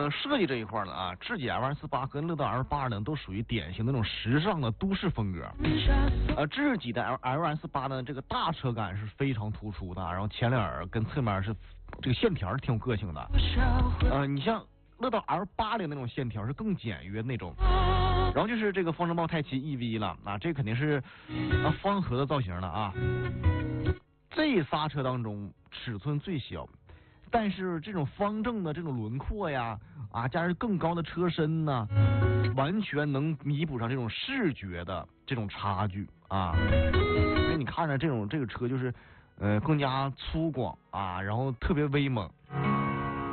设计这一块呢啊，智己 L28跟乐道 L8呢都属于典型的那种时尚的都市风格。智己的 LS8呢，这个大车感是非常突出的，然后前脸跟侧面是这个线条是挺有个性的。你像乐道 L80那种线条是更简约那种。然后就是这个方程豹泰奇 EV 了啊，这肯定是方盒的造型了啊。这仨车当中尺寸最小，但是这种方正的这种轮廓呀啊，加上更高的车身呢，完全能弥补上这种视觉的这种差距啊。所以你看着这个车就是更加粗犷啊，然后特别威猛。